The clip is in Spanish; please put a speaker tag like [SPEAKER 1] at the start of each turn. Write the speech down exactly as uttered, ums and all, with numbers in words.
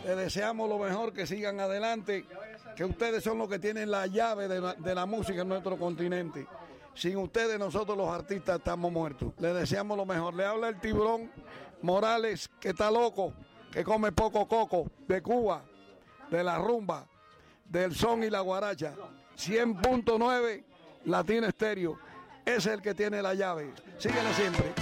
[SPEAKER 1] Les deseamos lo mejor, que sigan adelante, que ustedes son los que tienen la llave de la, de la música en nuestro continente. Sin ustedes nosotros los artistas estamos muertos. Les deseamos lo mejor. Le habla el Tiburón Morales, que está loco, que come poco coco, de Cuba, de la rumba, del son y la guaracha. cien punto nueve Latina Estéreo. Ese es el que tiene la llave. Síguela siempre.